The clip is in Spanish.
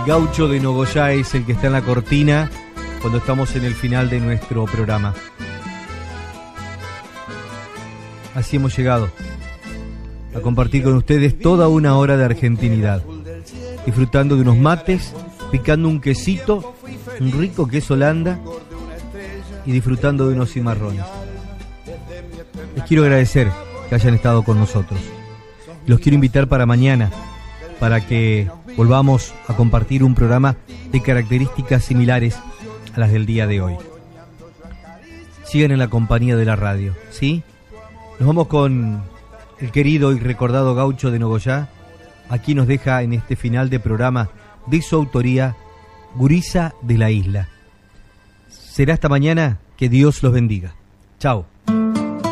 Gaucho de Nogoyá es el que está en la cortina cuando estamos en el final de nuestro programa. Así hemos llegado a compartir con ustedes toda una hora de argentinidad, disfrutando de unos mates, picando un quesito, un rico queso Holanda y disfrutando de unos cimarrones. Les quiero agradecer que hayan estado con nosotros. Los quiero invitar para mañana, para que volvamos a compartir un programa de características similares a las del día de hoy. Sigan en la compañía de la radio, ¿sí? Nos vamos con el querido y recordado Gaucho de Nogoyá. Aquí nos deja en este final de programa de su autoría, Gurisa de la Isla. Será hasta mañana, que Dios los bendiga. Chao.